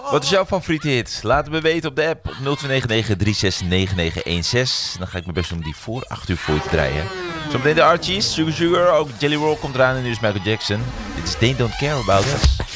Wat is jouw favoriete hit? Laat het me weten op de app op 0299 Dan ga ik mijn best doen om die voor 8 uur voor je te draaien. Zometeen de Archies, Sugar Sugar, ook Jelly Roll komt eraan en nu is Michael Jackson. Dit is They Don't Care About Us.